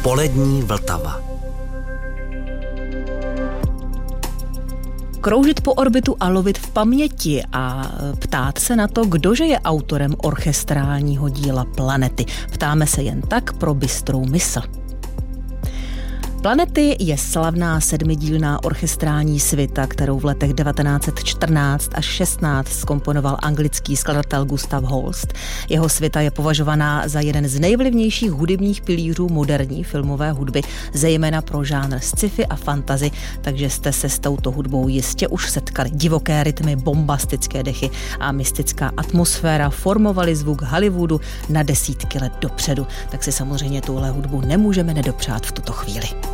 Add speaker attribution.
Speaker 1: Polední Vltava.
Speaker 2: Kroužit po orbitu a lovit v paměti a ptát se na to, kdože je autorem orchestrálního díla Planety. Ptáme se jen tak pro bystrou mysl. Planety je slavná 7dílná orchestrální svita, kterou v letech 1914 až 16 zkomponoval anglický skladatel Gustav Holst. Jeho svita je považovaná za jeden z nejvlivnějších hudebních pilířů moderní filmové hudby, zejména pro žánr sci-fi a fantasy, takže jste se s touto hudbou jistě už setkali. Divoké rytmy, bombastické dechy a mystická atmosféra formovaly zvuk Hollywoodu na desítky let dopředu. Tak si samozřejmě tuhle hudbu nemůžeme nedopřát v tuto chvíli.